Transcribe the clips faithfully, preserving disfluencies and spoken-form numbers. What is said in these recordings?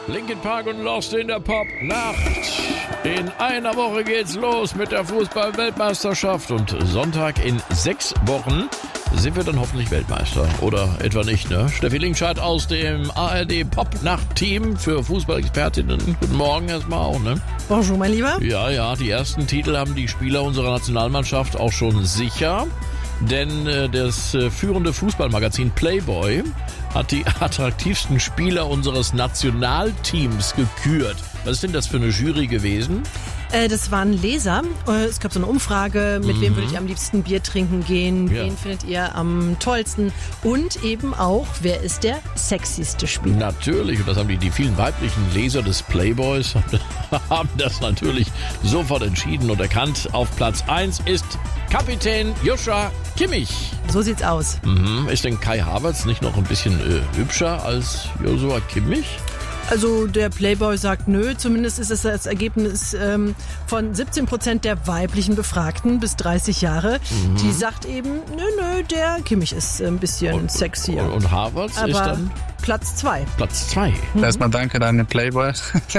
Linkin Park und Lost in der Pop-Nacht. In einer Woche geht's los mit der Fußball-Weltmeisterschaft und Sonntag in sechs Wochen sind wir dann hoffentlich Weltmeister. Oder etwa nicht, ne? Steffi Linkscheid aus dem A R D Pop-Nacht-Team für Fußballexpertinnen. Guten Morgen erstmal auch, ne? Bonjour, mein Lieber. Ja, ja, die ersten Titel haben die Spieler unserer Nationalmannschaft auch schon sicher. Denn äh, das äh, führende Fußballmagazin Playboy hat die attraktivsten Spieler unseres Nationalteams gekürt. Was ist denn das für eine Jury gewesen? Äh, das waren Leser. Äh, es gab so eine Umfrage, mit mhm. wem würdet ihr am liebsten Bier trinken gehen, ja. Wen findet ihr am tollsten und eben auch, wer ist der sexyste Spieler. Natürlich, und das haben die, die vielen weiblichen Leser des Playboys haben das natürlich sofort entschieden und erkannt. Auf Platz eins ist Kapitän Joshua Kimmich. So sieht's aus. Mhm. Ist denn Kai Havertz nicht noch ein bisschen äh, hübscher als Joshua Kimmich? Also der Playboy sagt nö, zumindest ist es das Ergebnis ähm, von siebzehn Prozent der weiblichen Befragten bis dreißig Jahre. Mhm. Die sagt eben, nö, nö, der Kimmich ist ein bisschen und, sexier. Und, und Havertz Aber ist dann? Platz zwei. Platz zwei. Mhm. Erstmal danke an den Playboy.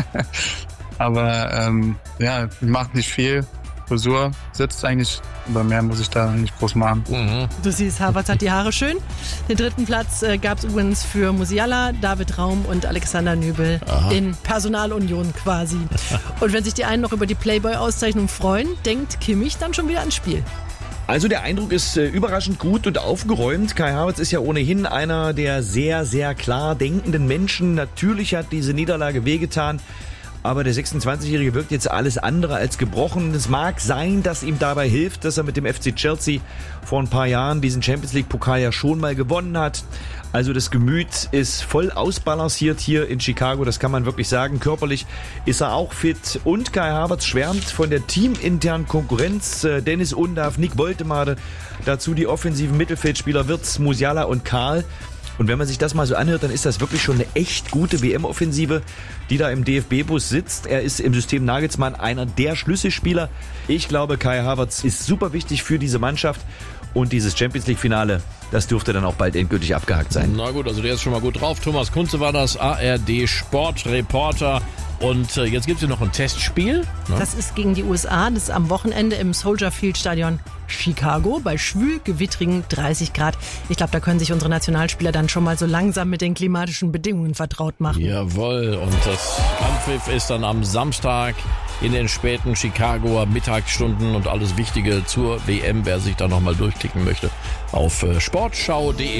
Aber ähm, ja, macht nicht viel. Frisur sitzt eigentlich, aber mehr muss ich da nicht groß machen. Mhm. Du siehst, Havertz hat die Haare schön. Den dritten Platz äh, gab es übrigens für Musiala, David Raum und Alexander Nübel. Aha. In Personalunion quasi. Und wenn sich die einen noch über die Playboy-Auszeichnung freuen, denkt Kimmich dann schon wieder ans Spiel. Also der Eindruck ist äh, überraschend gut und aufgeräumt. Kai Havertz ist ja ohnehin einer der sehr, sehr klar denkenden Menschen. Natürlich hat diese Niederlage wehgetan. Aber der sechsundzwanzigjährige wirkt jetzt alles andere als gebrochen. Es mag sein, dass ihm dabei hilft, dass er mit dem F C Chelsea vor ein paar Jahren diesen Champions-League-Pokal ja schon mal gewonnen hat. Also das Gemüt ist voll ausbalanciert hier in Chicago, das kann man wirklich sagen. Körperlich ist er auch fit. Und Kai Havertz schwärmt von der teaminternen Konkurrenz. Dennis Undav, Nick Woltemade, dazu die offensiven Mittelfeldspieler Wirtz, Musiala und Karl. Und wenn man sich das mal so anhört, dann ist das wirklich schon eine echt gute W M-Offensive, die da im D F B-Bus sitzt. Er ist im System Nagelsmann einer der Schlüsselspieler. Ich glaube, Kai Havertz ist super wichtig für diese Mannschaft. Und dieses Champions-League-Finale, das dürfte dann auch bald endgültig abgehakt sein. Na gut, also der ist schon mal gut drauf. Thomas Kunze war das, A R D-Sportreporter. Und äh, jetzt gibt es hier noch ein Testspiel. Ne? Das ist gegen die U S A. Das ist am Wochenende im Soldier Field Stadion Chicago bei schwül gewittrigen dreißig Grad. Ich glaube, da können sich unsere Nationalspieler dann schon mal so langsam mit den klimatischen Bedingungen vertraut machen. Jawohl, und das Anpfiff ist dann am Samstag in den späten Chicagoer Mittagsstunden und alles Wichtige zur W M, wer sich da nochmal durchklicken möchte, auf sportschau punkt de.